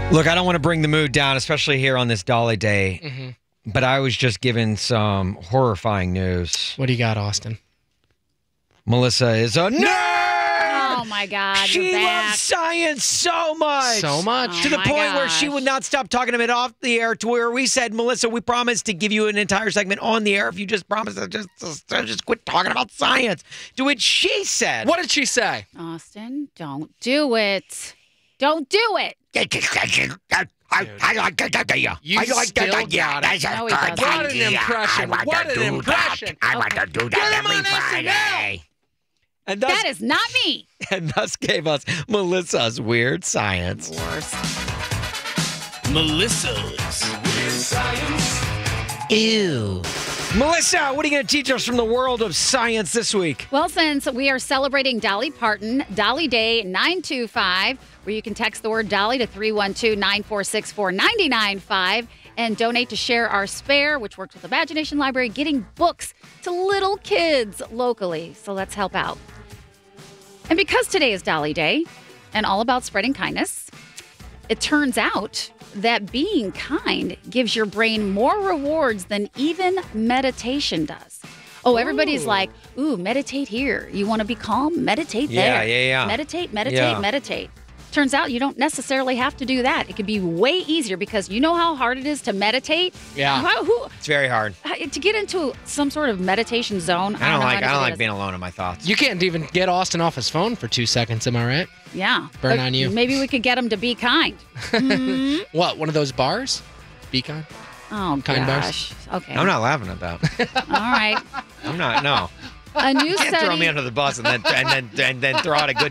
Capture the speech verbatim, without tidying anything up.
Look, I don't want to bring the mood down, especially here on this Dolly Day, Mm-hmm. but I was just given some horrifying news. What do you got, Austin? Melissa is a nerd! Oh, my God. She you're back. loves science so much. So much. To the Oh, my point where she gosh. would not stop talking about it off the air, to where we said, Melissa, we promise to give you an entire segment on the air if you just promise to just, just, just quit talking about science. To which she said, What did she say? Austin, don't do it. Don't do it. You I like still that. Yeah, got it. that's a No, he good doesn't. What an idea. impression. I want What to an do impression. That. I want to do Get that him every on S N L. Friday. and thus, That is not me. and thus gave us Melissa's weird science. Melissa's Ew. Melissa, what are you going to teach us from the world of science this week? Well, since we are celebrating Dolly Parton, Dolly Day nine two five, where you can text the word Dolly to three one two, nine four six four, nine nine five and donate to Share Our Spare, which works with Imagination Library, getting books to little kids locally. So let's help out. And because today is Dolly Day and all about spreading kindness, it turns out that being kind gives your brain more rewards than even meditation does. Oh, everybody's Ooh. like, ooh, meditate here. You want to be calm? Meditate Yeah, there. yeah, yeah. Meditate, meditate, Yeah. meditate. Turns out you don't necessarily have to do that. It could be way easier because you know how hard it is to meditate? Yeah. How, who, It's very hard. to get into some sort of meditation zone. I don't know how like I don't difficult like it is. being alone in my thoughts. You can't even get Austin off his phone for two seconds, am I right? Yeah. Burn But on you. Maybe we could get him to be kind. Mhm. What, one of those bars? Be kind? Oh, Kind bars? gosh. Okay. I'm not laughing at that. All right. I'm not. No. A new You can't study. throw me under the bus and then and then and then throw out a good